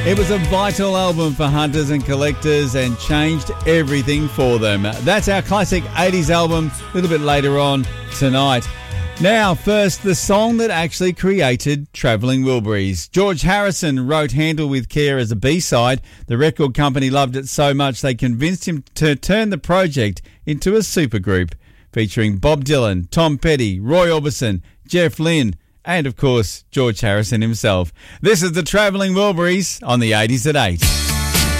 It was a vital album for hunters and collectors and changed everything for them. That's our classic 80s album a little bit later on tonight. Now, first, the song that actually created Travelling Wilburys. George Harrison wrote Handle with Care as a B-side. The record company loved it so much they convinced him to turn the project into a supergroup, featuring Bob Dylan, Tom Petty, Roy Orbison, Jeff Lynne, and, of course, George Harrison himself. This is the Travelling Wilburys on the 80s at 8.